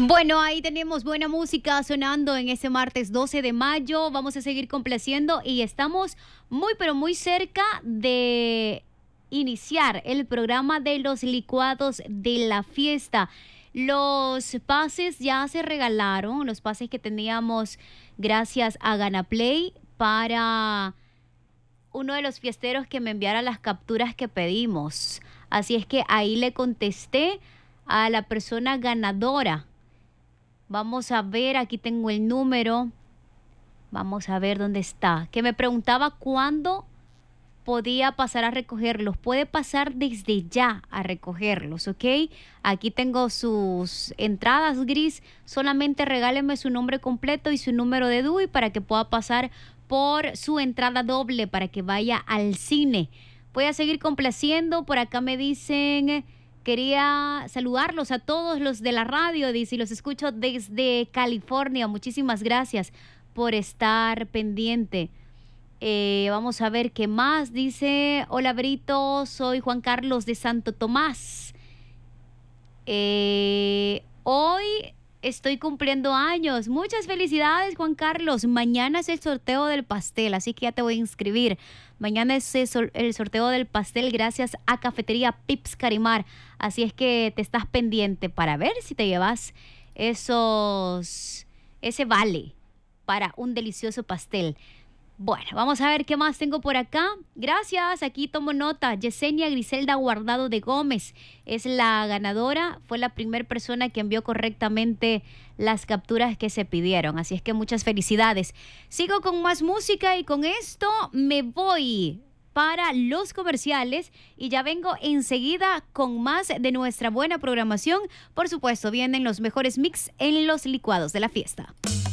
Bueno, ahí tenemos buena música sonando en ese martes 12 de mayo. Vamos a seguir complaciendo y estamos muy, pero muy cerca de iniciar el programa de los licuados de la fiesta. Los pases ya se regalaron, los pases que teníamos gracias a Ganaplay para uno de los fiesteros que me enviara las capturas que pedimos. Así es que ahí le contesté a la persona ganadora. Vamos a ver, aquí tengo el número. Vamos a ver dónde está. Que me preguntaba cuándo podía pasar a recogerlos. Puede pasar desde ya a recogerlos, ¿ok? Aquí tengo sus entradas gris. Solamente regáleme su nombre completo y su número de DUI para que pueda pasar por su entrada doble para que vaya al cine. Voy a seguir complaciendo. Por acá me dicen... Quería saludarlos a todos los de la radio, dice, y los escucho desde California. Muchísimas gracias por estar pendiente. Vamos a ver qué más. Dice, hola Brito, soy Juan Carlos de Santo Tomás. Hoy estoy cumpliendo años. Muchas felicidades, Juan Carlos. Mañana es el sorteo del pastel, así que ya te voy a inscribir. Mañana es el sorteo del pastel gracias a Cafetería Pips Carimar. Así es que te estás pendiente para ver si te llevas ese vale para un delicioso pastel. Bueno, vamos a ver qué más tengo por acá. Gracias, aquí tomo nota. Yesenia Griselda Guardado de Gómez es la ganadora. Fue la primera persona que envió correctamente las capturas que se pidieron. Así es que muchas felicidades. Sigo con más música y con esto me voy para los comerciales y ya vengo enseguida con más de nuestra buena programación. Por supuesto, vienen los mejores mix en los licuados de la fiesta.